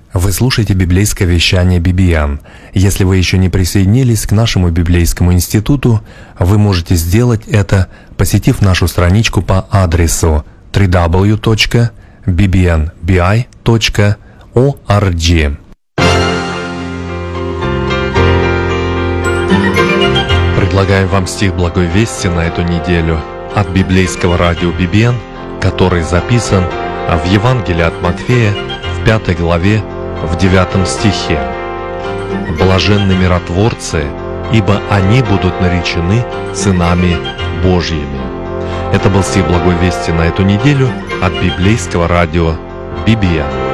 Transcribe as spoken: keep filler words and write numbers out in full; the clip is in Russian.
Вы слушаете библейское вещание би би эн. Если вы еще не присоединились к нашему библейскому институту, вы можете сделать это, посетив нашу страничку по адресу дабл ю дабл ю дабл ю точка би би эн би ай точка орг. Предлагаем вам стих Благой Вести на эту неделю от библейского радио би би эн, который записан в Евангелии от Матфея в пятой главе в девятом стихе. «Блаженны миротворцы, ибо они будут наречены сынами Божьими». Это был стих Благой Вести на эту неделю от библейского радио би би эн.